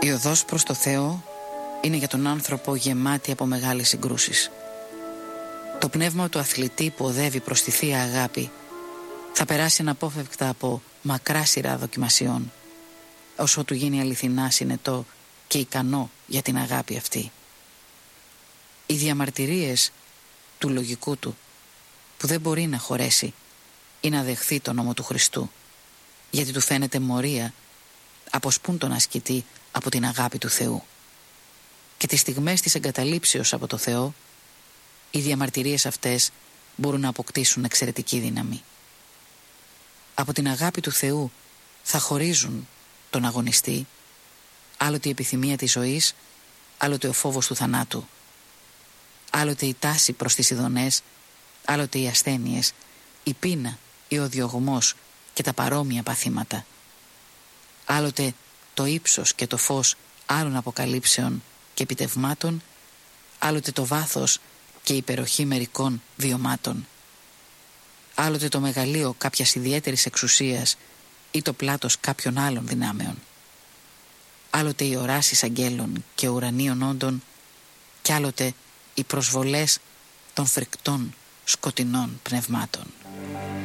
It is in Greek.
Η οδός προς το Θεό είναι για τον άνθρωπο γεμάτη από μεγάλες συγκρούσεις. Το πνεύμα του αθλητή που οδεύει προς τη Θεία Αγάπη θα περάσει αναπόφευκτα από μακρά σειρά δοκιμασιών, όσο του γίνει αληθινά συνετό και ικανό για την αγάπη αυτή. Οι διαμαρτυρίες του λογικού του, που δεν μπορεί να χωρέσει ή να δεχθεί τον νόμο του Χριστού, γιατί του φαίνεται μορία, αποσπούν τον ασκητή από την αγάπη του Θεού. Και τις στιγμές της εγκαταλείψεως από το Θεό, οι διαμαρτυρίες αυτές μπορούν να αποκτήσουν εξαιρετική δύναμη. Από την αγάπη του Θεού θα χωρίζουν τον αγωνιστή, άλλοτε η επιθυμία της ζωής, άλλοτε ο φόβος του θανάτου, άλλοτε η τάση προς τις ειδονές, άλλοτε οι ασθένειες, η πείνα ή ο διωγμός και τα παρόμοια παθήματα, άλλοτε το ύψος και το φως άλλων αποκαλύψεων και επιτευμάτων, άλλοτε το βάθος και η υπεροχή μερικών βιωμάτων, άλλοτε το μεγαλείο κάποιας ιδιαίτερης εξουσίας ή το πλάτος κάποιων άλλων δυνάμεων, άλλοτε οι οράσεις αγγέλων και ουρανίων όντων, κι άλλοτε οι προσβολές των φρικτών σκοτεινών πνευμάτων.